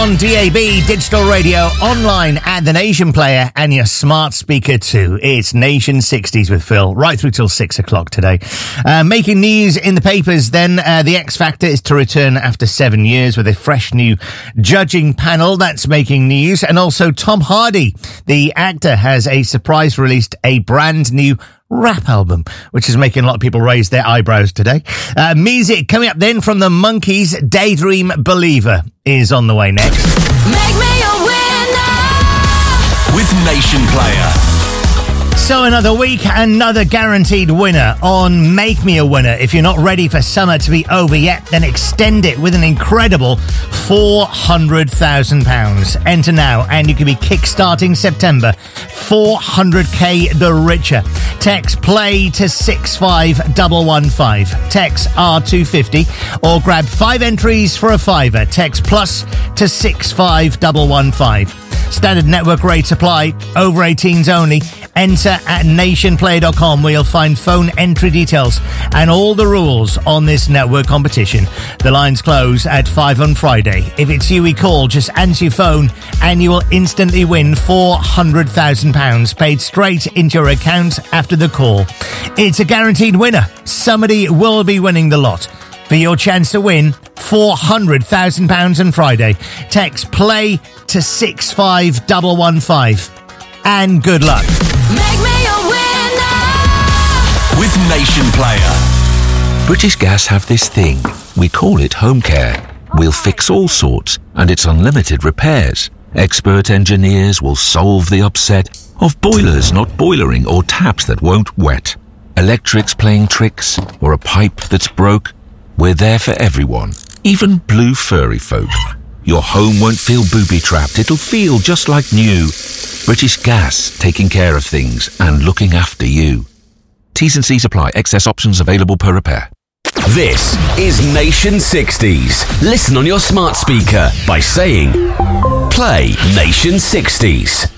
on DAB, digital radio, online at the Nation Player and your smart speaker too. It's Nation 60s with Phil, right through till 6 o'clock today. Making news in the papers then, the X Factor is to return after 7 years with a fresh new judging panel. That's making news. And also Tom Hardy, the actor, has released a brand new rap album, which is making a lot of people raise their eyebrows today. Music coming up then from the Monkees. Daydream Believer is on the way next. Make me a winner with Nation Player. So another week, another guaranteed winner on Make Me a Winner. If you're not ready for summer to be over yet, then extend it with an incredible £400,000. Enter now and you can be kickstarting September 400k the richer. Text play to 65115. Text R250 or grab 5 entries for a fiver. Text plus to 65115. Standard network rates apply. Over 18s only. Enter at nationplay.com where you'll find phone entry details and all the rules on this network competition. The lines close at 5 on Friday. If it's you we call, just answer your phone and you will instantly win £400,000 paid straight into your account after the call. It's a guaranteed winner. Somebody will be winning the lot. For your chance to win £400,000 on Friday, text play to 65115. And good luck. Make me a winner with Nation Player. British Gas have this thing. We call it home care. We'll fix all sorts, and it's unlimited repairs. Expert engineers will solve the upset of boilers not boilering or taps that won't wet. Electrics playing tricks or a pipe that's broke. We're there for everyone, even blue furry folk. Your home won't feel booby-trapped. It'll feel just like new. British Gas, taking care of things and looking after you. T's and C's apply. Excess options available per repair. This is Nation 60s. Listen on your smart speaker by saying, play Nation 60s.